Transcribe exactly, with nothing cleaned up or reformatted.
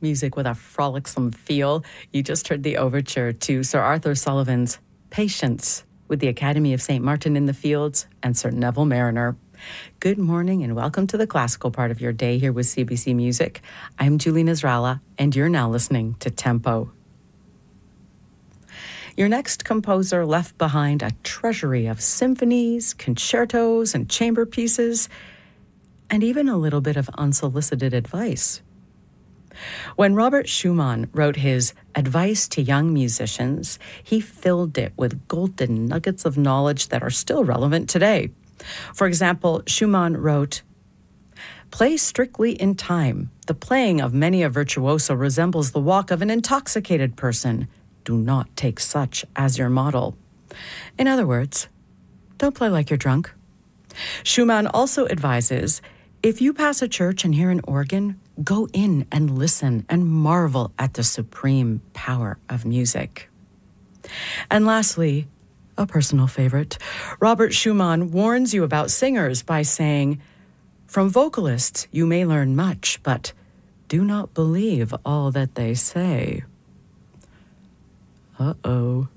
music with a frolicsome feel. You just heard the overture to Sir Arthur Sullivan's Patience with the Academy of Saint Martin in the Fields and Sir Neville Mariner. Good morning and welcome to the classical part of your day here with C B C Music. I'm Julie Nasrallah and you're now listening to Tempo. Your next composer left behind a treasury of symphonies, concertos, and chamber pieces, and even a little bit of unsolicited advice. When Robert Schumann wrote his Advice to Young Musicians, he filled it with golden nuggets of knowledge that are still relevant today. For example, Schumann wrote, "Play strictly in time. The playing of many a virtuoso resembles the walk of an intoxicated person. Do not take such as your model." In other words, don't play like you're drunk. Schumann also advises, if you pass a church and hear an organ, go in and listen and marvel at the supreme power of music. And lastly, a personal favorite, Robert Schumann warns you about singers by saying, "From vocalists you may learn much, but do not believe all that they say." Uh-oh.